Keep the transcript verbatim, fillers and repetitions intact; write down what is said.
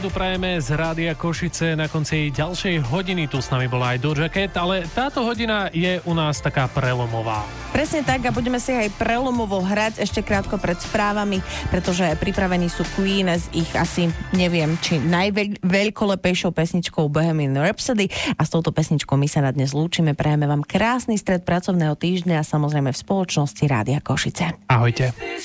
stredu prajeme z Rádia Košice. Na konci ďalšej hodiny tu s nami bola aj Doja Cat, ale táto hodina je u nás taká prelomová. Presne tak a budeme si aj prelomovo hrať ešte krátko pred správami, pretože pripravení sú Queen s ich asi, neviem, či najveľkolepejšou pesničkou Bohemian Rhapsody a s touto pesničkou my sa na dnes lúčime. Prajeme vám krásny stred pracovného týždňa a samozrejme v spoločnosti Rádia Košice. Ahojte.